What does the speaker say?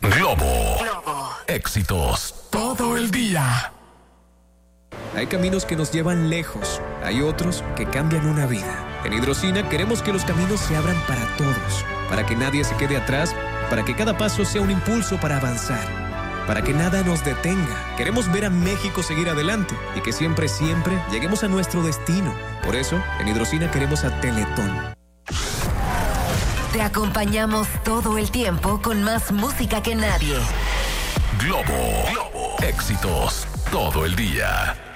Globo. Éxitos todo el día. Hay caminos que nos llevan lejos, hay otros que cambian una vida. En Hidrocina queremos que los caminos se abran para todos, para que nadie se quede atrás, para que cada paso sea un impulso para avanzar, para que nada nos detenga. Queremos ver a México seguir adelante y que siempre, siempre lleguemos a nuestro destino. Por eso, en Hidrocina queremos a Teletón. Te acompañamos todo el tiempo con más música que nadie. Globo. Éxitos todo el día.